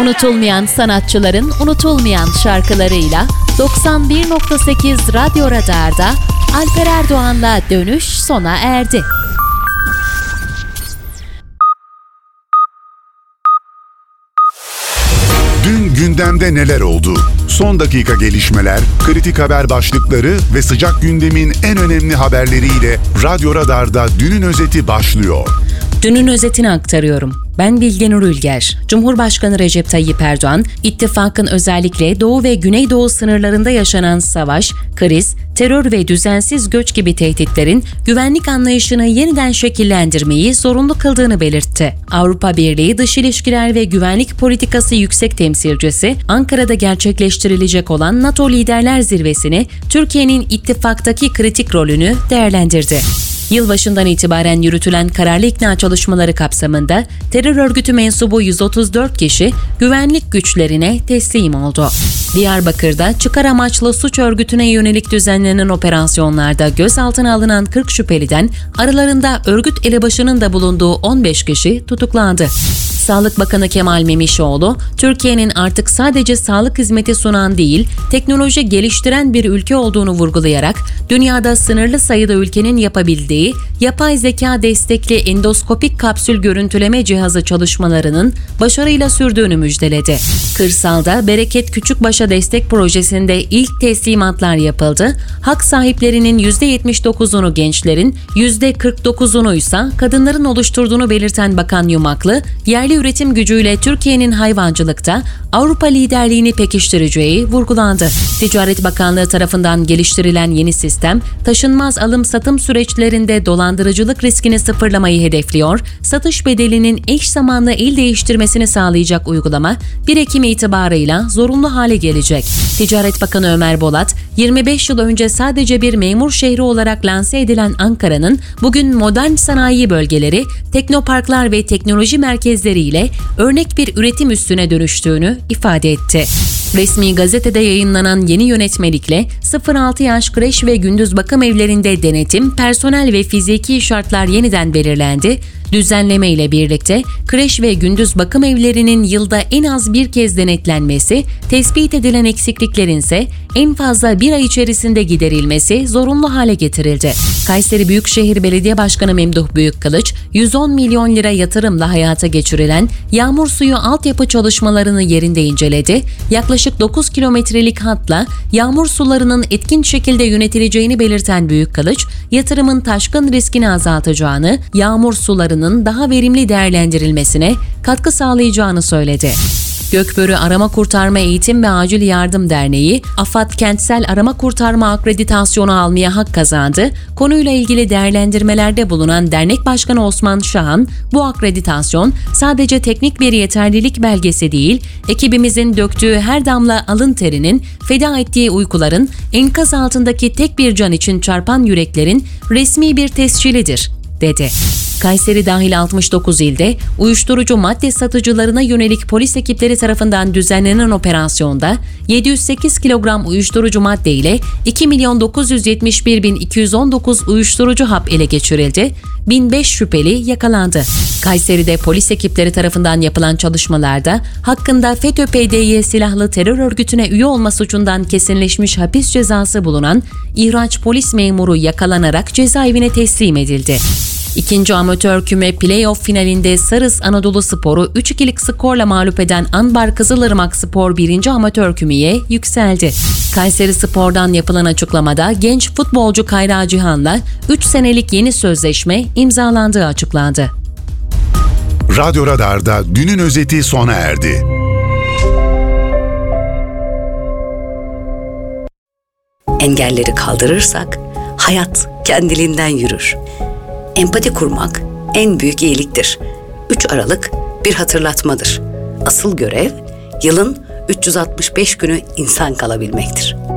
Unutulmayan sanatçıların unutulmayan şarkılarıyla 91.8 Radyo Radar'da Alper Erdoğan'la dönüş sona erdi. Dün gündemde neler oldu? Son dakika gelişmeler, kritik haber başlıkları ve sıcak gündemin en önemli haberleriyle Radyo Radar'da Dünün Özeti başlıyor. Dünün özetini aktarıyorum. Ben Bilge Nur Ülger. Cumhurbaşkanı Recep Tayyip Erdoğan, ittifakın özellikle Doğu ve Güneydoğu sınırlarında yaşanan savaş, kriz, terör ve düzensiz göç gibi tehditlerin güvenlik anlayışını yeniden şekillendirmeyi zorunlu kıldığını belirtti. Avrupa Birliği Dış İlişkiler ve Güvenlik Politikası Yüksek Temsilcisi, Ankara'da gerçekleştirilecek olan NATO Liderler Zirvesi'ni Türkiye'nin ittifaktaki kritik rolünü değerlendirdi. Yılbaşından itibaren yürütülen kararlı ikna çalışmaları kapsamında terör örgütü mensubu 134 kişi güvenlik güçlerine teslim oldu. Diyarbakır'da çıkar amaçlı suç örgütüne yönelik düzenlenen operasyonlarda gözaltına alınan 40 şüpheliden aralarında örgüt elebaşının da bulunduğu 15 kişi tutuklandı. Sağlık Bakanı Kemal Memişoğlu, Türkiye'nin artık sadece sağlık hizmeti sunan değil, teknoloji geliştiren bir ülke olduğunu vurgulayarak, dünyada sınırlı sayıda ülkenin yapabildiği yapay zeka destekli endoskopik kapsül görüntüleme cihazı çalışmalarının başarıyla sürdüğünü müjdeledi. Kırsalda Bereket Küçükbaş'a destek projesinde ilk teslimatlar yapıldı. Hak sahiplerinin %79'unu gençlerin, %49'unu ise kadınların oluşturduğunu belirten Bakan Yumaklı, yerli üretim gücüyle Türkiye'nin hayvancılıkta Avrupa liderliğini pekiştireceği vurgulandı. Ticaret Bakanlığı tarafından geliştirilen yeni sistem, taşınmaz alım-satım süreçlerinde dolandırıcılık riskini sıfırlamayı hedefliyor, satış bedelinin eş zamanlı el değiştirmesini sağlayacak uygulama 1 Ekim itibarıyla zorunlu hale gelecek. Ticaret Bakanı Ömer Bolat, 25 yıl önce sadece bir memur şehri olarak lanse edilen Ankara'nın bugün modern sanayi bölgeleri, teknoparklar ve teknoloji merkezleriyle örnek bir üretim üssüne dönüştüğünü ifade etti. Resmi gazetede yayınlanan yeni yönetmelikle 0-6 yaş kreş ve gündüz bakım evlerinde denetim, personel ve fiziki şartlar yeniden belirlendi. Düzenleme ile birlikte kreş ve gündüz bakım evlerinin yılda en az bir kez denetlenmesi, tespit edilen eksikliklerin ise en fazla bir ay içerisinde giderilmesi zorunlu hale getirildi. Kayseri Büyükşehir Belediye Başkanı Memduh Büyükkılıç, 110 milyon lira yatırımla hayata geçirilen yağmur suyu altyapı çalışmalarını yerinde inceledi. Yaklaşık 9 kilometrelik hatla yağmur sularının etkin şekilde yönetileceğini belirten Büyükkılıç, yatırımın taşkın riskini azaltacağını, yağmur sularının daha verimli değerlendirilmesine katkı sağlayacağını söyledi. Gökbörü Arama Kurtarma Eğitim ve Acil Yardım Derneği, AFAD Kentsel Arama Kurtarma akreditasyonu almaya hak kazandı. Konuyla ilgili değerlendirmelerde bulunan Dernek Başkanı Osman Şahan, bu akreditasyon sadece teknik bir yeterlilik belgesi değil, ekibimizin döktüğü her damla alın terinin, feda ettiği uykuların, enkaz altındaki tek bir can için çarpan yüreklerin resmi bir tescilidir, dedi. Kayseri dahil 69 ilde uyuşturucu madde satıcılarına yönelik polis ekipleri tarafından düzenlenen operasyonda 708 kilogram uyuşturucu madde ile 2.971.219 uyuşturucu hap ele geçirildi. 1005 şüpheli yakalandı. Kayseri'de polis ekipleri tarafından yapılan çalışmalarda hakkında FETÖ-PDY silahlı terör örgütüne üye olma suçundan kesinleşmiş hapis cezası bulunan İhraç polis memuru yakalanarak cezaevine teslim edildi. İkinci amatör küme play-off finalinde Sarız Anadoluspor'u 3-2'lik skorla mağlup eden Anbar Kızılırmak Spor 1. amatör kümeye yükseldi. Kayseri Spor'dan yapılan açıklamada genç futbolcu Kayra Cihan'la 3 senelik yeni sözleşme imzalandığı açıklandı. Radyo Radar'da Dünün Özeti sona erdi. Engelleri kaldırırsak hayat kendiliğinden yürür. Empati kurmak en büyük iyiliktir. 3 Aralık bir hatırlatmadır. Asıl görev yılın 365 günü insan kalabilmektir.